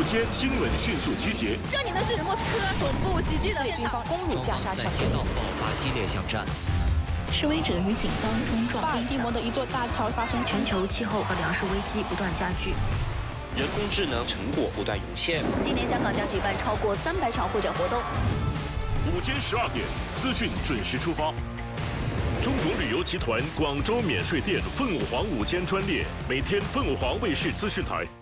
午间新闻迅速集结。 这里呢是莫斯科总部袭击的军方攻入加沙城， 街道爆发激烈巷战。 示威者与警方冲撞。 巴尔的摩的一座大桥发生全球气候和粮食危机不断加剧。 人工智能成果不断涌现。 今年香港将举办超过300场会展活动。 午间12点，资讯准时出发。中国旅游集团广州免税店凤凰午间专列，每天凤凰卫视资讯台。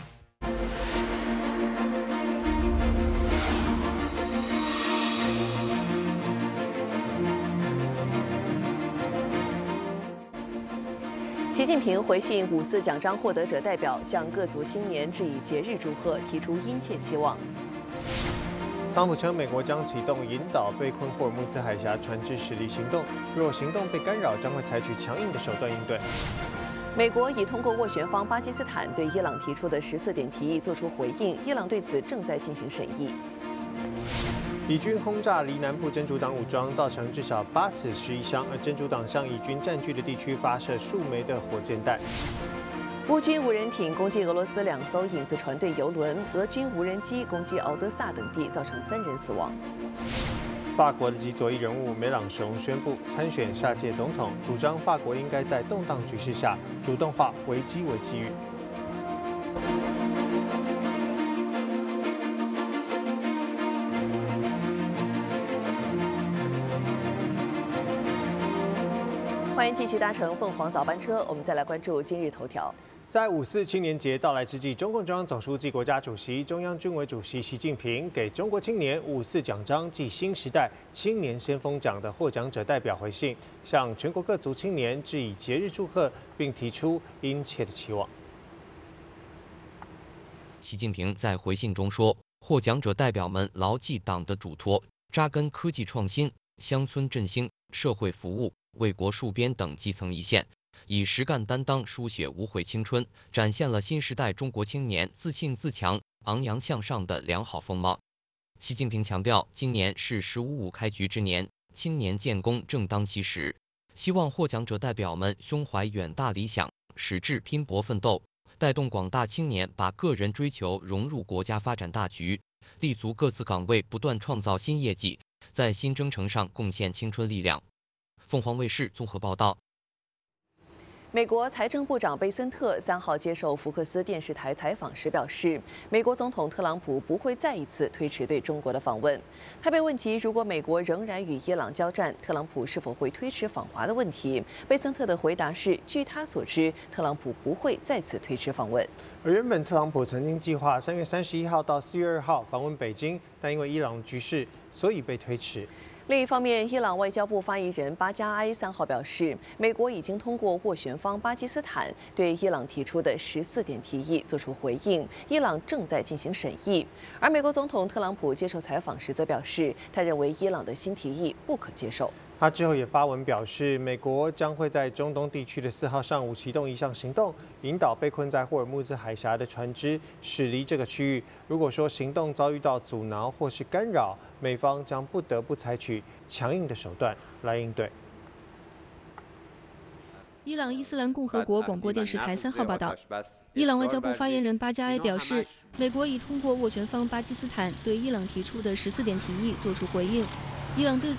习近平回信5·4奖章获得者代表，向各族青年致以节日祝贺，提出殷切期望。 特朗普称，美国将启动引导被困霍尔木兹海峡船只驶离行动，若行动被干扰，将会采取强硬的手段应对。 美国已通过斡旋方巴基斯坦对伊朗提出的14点提议作出回应，伊朗对此正在进行审议。 以军轰炸黎南部真主党武装，造成至少8死11伤，而真主党向以军占据的地区发射数枚的火箭弹。 乌军无人艇攻击俄罗斯2艘影子船队油轮，俄军无人机攻击敖德萨等地，造成3人死亡。 法国的极左翼人物梅朗雄宣布参选下届总统，主张法国应该在动荡局势下主动化危机为机遇。 欢迎继续搭乘凤凰早班车，我们再来关注今日头条。 在5·4青年节到来之际，中共中央总书记、国家主席、中央军委主席习近平给中国青年5·4奖章暨新时代青年先锋奖的获奖者代表回信，向全国各族青年致以节日祝贺，并提出殷切的期望。 习近平在回信中说，获奖者代表们牢记党的嘱托，扎根科技创新、乡村振兴、社会服务。 为国戍边等基层一线，以实干担当书写无悔青春，展现了新时代中国青年自信自强、昂扬向上的良好风貌。习近平强调，今年是“15·5”开局之年，青年建功正当其时，希望获奖者代表们胸怀远大理想，矢志拼搏奋斗，带动广大青年把个人追求融入国家发展大局，立足各自岗位，不断创造新业绩，在新征程上贡献青春力量。 凤凰卫视综合报道。 美国财政部长贝森特3号接受福克斯电视台采访时表示，美国总统特朗普不会再一次推迟对中国的访问。他被问及如果美国仍然与伊朗交战，特朗普是否会推迟访华的问题，贝森特的回答是：据他所知，特朗普不会再次推迟访问。 而原本特朗普曾经计划3月31号到4月2号访问北京，但因为伊朗局势，所以被推迟。 另一方面，伊朗外交部发言人巴加埃3号表示，美国已经通过斡旋方巴基斯坦对伊朗提出的14点提议作出回应，伊朗正在进行审议。而美国总统特朗普接受采访时则表示，他认为伊朗的新提议不可接受。 他之后也发文表示，美国将会在中东地区的4号上午启动一项行动，引导被困在霍尔木兹海峡的船只驶离这个区域。如果说行动遭遇到阻挠或是干扰，美方将不得不采取强硬的手段来应对。 伊朗伊斯兰共和国广播电视台3号报道，伊朗外交部发言人巴加埃表示，美国已通过斡旋方巴基斯坦对伊朗提出的14点提议作出回应，伊朗对此